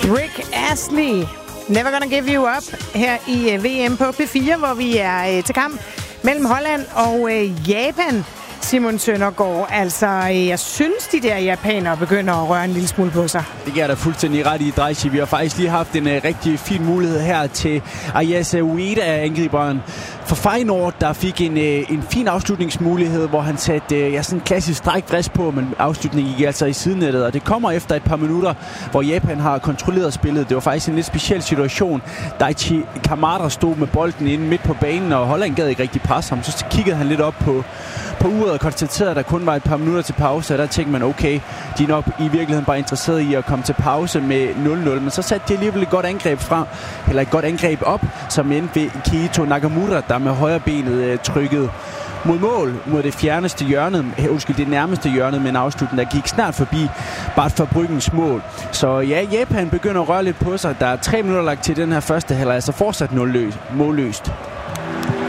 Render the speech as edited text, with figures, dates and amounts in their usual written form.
Rick Astley, Never Gonna Give You Up, her i VM på P4, hvor vi er til kamp mellem Holland og Japan. Simon Søndergaard, altså jeg synes, de der japanere begynder at røre en lille smule på sig. Det giver der fuldstændig ret i, Dreichi. Vi har faktisk lige haft en rigtig fin mulighed her til Ayase Ueda, angriberen for Feyenoord, der fik en fin afslutningsmulighed, hvor han satte sådan en klassisk strækvrids på, men afslutningen gik altså i sidenettet, og det kommer efter et par minutter, hvor Japan har kontrolleret spillet. Det var faktisk en lidt speciel situation. Daichi Kamada stod med bolden inde midt på banen, og Holland gad ikke rigtig presse ham. Så kiggede han lidt op på uret og konstaterede, at der kun var et par minutter til pause, og der tænkte man, okay, de er nok i virkeligheden bare interesseret i at komme til pause med 0-0, men så satte de alligevel et godt angreb frem, eller et godt angreb op, som endte ved Keito Nakamura, der med højre benet trykkede mod mål, mod det fjerneste hjørne, det nærmeste hjørne, med en afslutning, der gik snart forbi Bart Verbruggens mål. Så ja, Japan begynder at røre lidt på sig. Der er 3 minutter lagt til den her første halvleg, så fortsat målløst.